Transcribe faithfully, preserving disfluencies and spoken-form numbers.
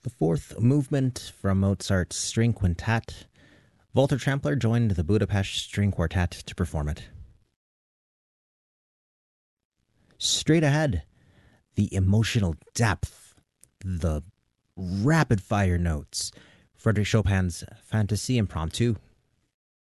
The fourth movement from Mozart's String Quintet. Walter Trampler joined the Budapest String Quartet to perform it. Straight ahead, the emotional depth, the rapid-fire notes. Frédéric Chopin's Fantasy Impromptu,